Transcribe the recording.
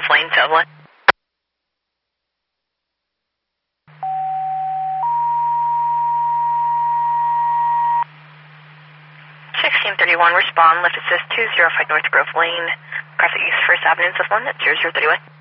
Grove Lane, Dublin. 1631, respond, lift assist 205 North Grove Lane, across the East First Avenue, Dublin at 0031.